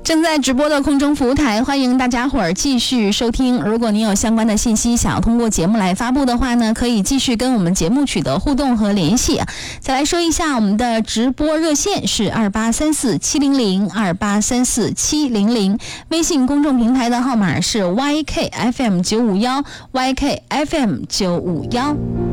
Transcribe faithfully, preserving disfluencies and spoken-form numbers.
正在直播的空中服务台，欢迎大家伙儿继续收听。如果您有相关的信息想要通过节目来发布的话呢，可以继续跟我们节目取得互动和联系。再来说一下我们的直播热线是二八三四七零零二八三四七零零，微信公众平台的号码是 Y K F M 九五一 Y K F M 九五一。